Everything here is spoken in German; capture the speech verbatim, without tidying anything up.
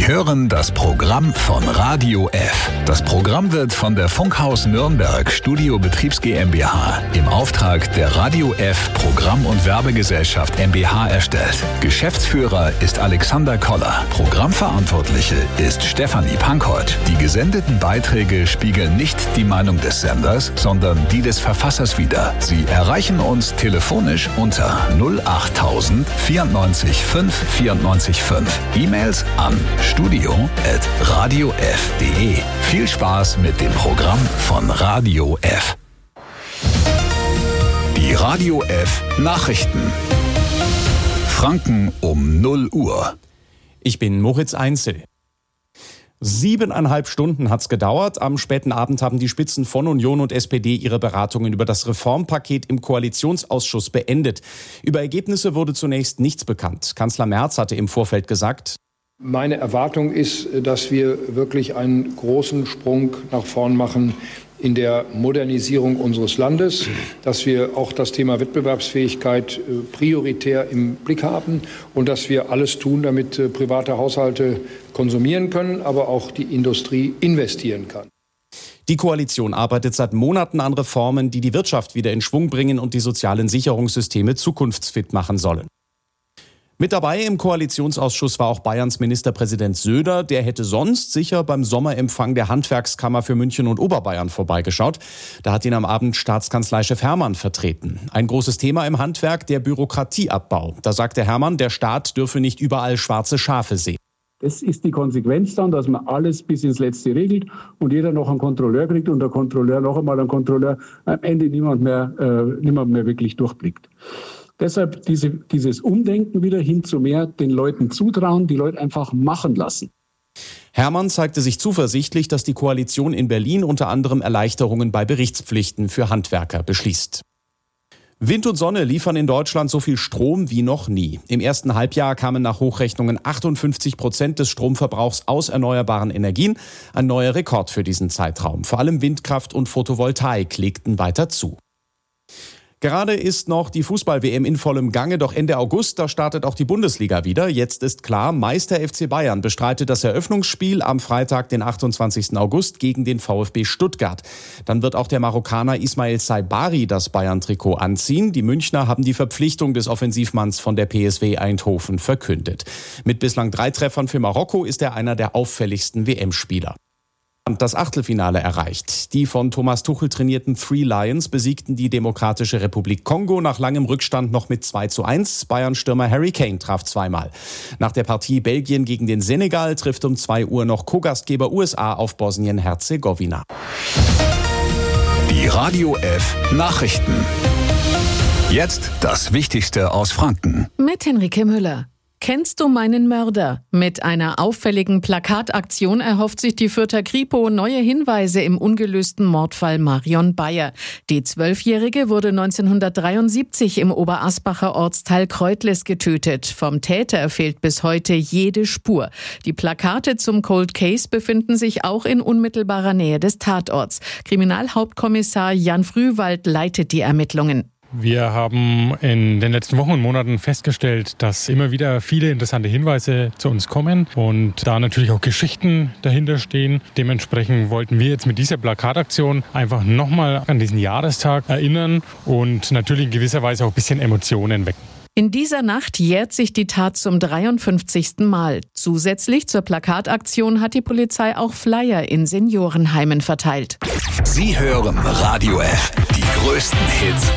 Sie hören das Programm von Radio F. Das Programm wird von der Funkhaus Nürnberg Studio Betriebs GmbH im Auftrag der Radio F Programm- und Werbegesellschaft M B H erstellt. Geschäftsführer ist Alexander Koller. Programmverantwortliche ist Stefanie Pankhold. Die gesendeten Beiträge spiegeln nicht die Meinung des Senders, sondern die des Verfassers wider. Sie erreichen uns telefonisch unter null acht tausend vierundneunzig fünf vierundneunzig fünf. E-Mails an studio at radio f punkt de. Viel Spaß mit dem Programm von Radio F. Die Radio F Nachrichten. Franken um null Uhr. Ich bin Moritz Einzel. Siebeneinhalb Stunden hat's gedauert. Am späten Abend haben die Spitzen von Union und S P D ihre Beratungen über das Reformpaket im Koalitionsausschuss beendet. Über Ergebnisse wurde zunächst nichts bekannt. Kanzler Merz hatte im Vorfeld gesagt: Meine Erwartung ist, dass wir wirklich einen großen Sprung nach vorn machen in der Modernisierung unseres Landes, dass wir auch das Thema Wettbewerbsfähigkeit prioritär im Blick haben und dass wir alles tun, damit private Haushalte konsumieren können, aber auch die Industrie investieren kann. Die Koalition arbeitet seit Monaten an Reformen, die die Wirtschaft wieder in Schwung bringen und die sozialen Sicherungssysteme zukunftsfit machen sollen. Mit dabei im Koalitionsausschuss war auch Bayerns Ministerpräsident Söder. Der hätte sonst sicher beim Sommerempfang der Handwerkskammer für München und Oberbayern vorbeigeschaut. Da hat ihn am Abend Staatskanzleichef Hermann vertreten. Ein großes Thema im Handwerk, der Bürokratieabbau. Da sagte Hermann, der Staat dürfe nicht überall schwarze Schafe sehen. Das ist die Konsequenz dann, dass man alles bis ins Letzte regelt und jeder noch einen Kontrolleur kriegt und der Kontrolleur noch einmal einen Kontrolleur, am Ende niemand mehr, äh, niemand mehr wirklich durchblickt. Deshalb diese, dieses Umdenken wieder hin zu mehr den Leuten zutrauen, die Leute einfach machen lassen. Hermann zeigte sich zuversichtlich, dass die Koalition in Berlin unter anderem Erleichterungen bei Berichtspflichten für Handwerker beschließt. Wind und Sonne liefern in Deutschland so viel Strom wie noch nie. Im ersten Halbjahr kamen nach Hochrechnungen achtundfünfzig Prozent des Stromverbrauchs aus erneuerbaren Energien. Ein neuer Rekord für diesen Zeitraum. Vor allem Windkraft und Photovoltaik legten weiter zu. Gerade ist noch die Fußball-W M in vollem Gange, doch Ende August, da startet auch die Bundesliga wieder. Jetzt ist klar, Meister F C Bayern bestreitet das Eröffnungsspiel am Freitag, den achtundzwanzigsten August, gegen den VfB Stuttgart. Dann wird auch der Marokkaner Ismail Saibari das Bayern-Trikot anziehen. Die Münchner haben die Verpflichtung des Offensivmanns von der P S V Eindhoven verkündet. Mit bislang drei Treffern für Marokko ist er einer der auffälligsten W M-Spieler. Das Achtelfinale erreicht. Die von Thomas Tuchel trainierten Three Lions besiegten die Demokratische Republik Kongo nach langem Rückstand noch mit zwei zu eins. Bayern-Stürmer Harry Kane traf zweimal. Nach der Partie Belgien gegen den Senegal trifft um zwei Uhr noch Co-Gastgeber U S A auf Bosnien-Herzegowina. Die Radio F Nachrichten. Jetzt das Wichtigste aus Franken. Mit Henrike Müller. Kennst du meinen Mörder? Mit einer auffälligen Plakataktion erhofft sich die Fürther Kripo neue Hinweise im ungelösten Mordfall Marion Bayer. Die Zwölfjährige wurde neunzehnhundertdreiundsiebzig im Oberasbacher Ortsteil Kreutles getötet. Vom Täter fehlt bis heute jede Spur. Die Plakate zum Cold Case befinden sich auch in unmittelbarer Nähe des Tatorts. Kriminalhauptkommissar Jan Frühwald leitet die Ermittlungen. Wir haben in den letzten Wochen und Monaten festgestellt, dass immer wieder viele interessante Hinweise zu uns kommen und da natürlich auch Geschichten dahinter stehen. Dementsprechend wollten wir jetzt mit dieser Plakataktion einfach nochmal an diesen Jahrestag erinnern und natürlich in gewisser Weise auch ein bisschen Emotionen wecken. In dieser Nacht jährt sich die Tat zum dreiundfünfzigsten Mal. Zusätzlich zur Plakataktion hat die Polizei auch Flyer in Seniorenheimen verteilt. Sie hören Radio F, die größten Hits